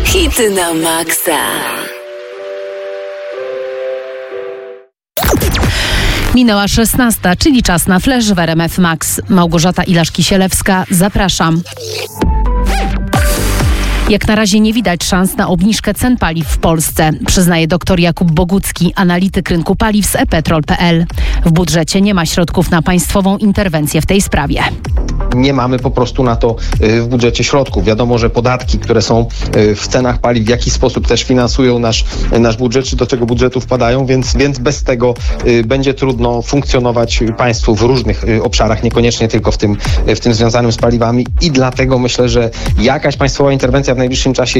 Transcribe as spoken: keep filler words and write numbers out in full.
Hity na maksa. Minęła szesnasta, czyli czas na flash w R M F Max. Małgorzata Ilarz-Kisielewska, zapraszam. Jak na razie nie widać szans na obniżkę cen paliw w Polsce, przyznaje dr Jakub Bogucki, analityk rynku paliw z e petrol kropka p l. W budżecie nie ma środków na państwową interwencję w tej sprawie. Nie mamy po prostu na to w budżecie środków. Wiadomo, że podatki, które są w cenach paliw, w jakiś sposób też finansują nasz, nasz budżet, czy do tego budżetu wpadają, więc, więc bez tego będzie trudno funkcjonować państwu w różnych obszarach, niekoniecznie tylko w tym, w tym związanym z paliwami i dlatego myślę, że jakaś państwowa interwencja w najbliższym czasie